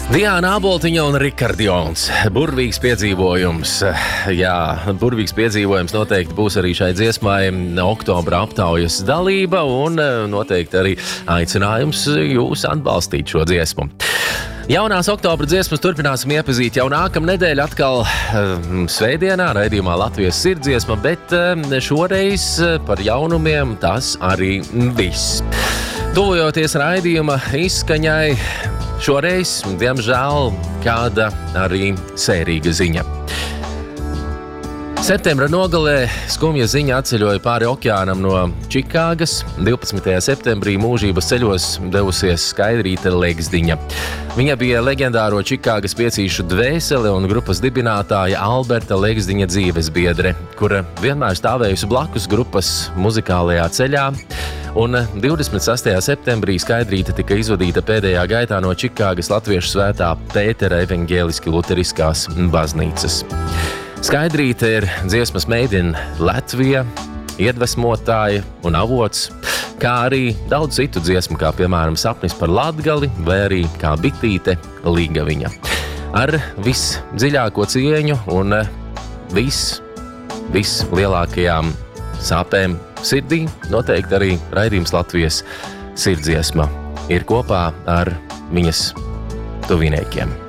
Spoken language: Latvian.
Diana Aboltiņa un Rikardions. Burvīgs piedzīvojums. Jā, burvīgs piedzīvojums noteikti būs arī šai dziesmai oktobra aptaujas dalība un noteikti arī aicinājums jūs atbalstīt šo dziesmu. Jaunās oktobra dziesmas turpināsim iepazīt jau nākamnedēļ atkal svētdienā raidījumā Latvijas sirdsdziesma, bet šoreiz par jaunumiem tas arī viss. Tuvojoties raidījuma izskaņai, šoreiz, diemžēl, kāda arī sērīga ziņa. Septembra nogalē skumja ziņa atceļoja pāri okeānam no Čikāgas. 12. septembrī mūžības ceļos devusies Skaidrīte Legzdiņa. Viņa bija leģendāro Čikāgas piecīšu dvēsele un grupas dibinātāja Alberta Legzdiņa dzīvesbiedre, kura vienmēr stāvējusi blakus grupas muzikālajā ceļā. Un 26. septembrī Skaidrīte tika izvadīta pēdējā gaitā no Čikāgas Latviešu svētā Pētera evaņģēliski luteriskās baznīcas. Skaidrīte ir dziesmas Made in Latvija, iedvesmotāja un avots, kā arī daudz citu dziesmu, kā piemēram Sapnis par Latgali vai arī kā Bitīte Līgaviņa. Ar visdziļāko cieņu un vislielākajām sāpēm sirdī noteikti arī raidījums Latvijas sirdsdziesma ir kopā ar viņas tuviniekiem.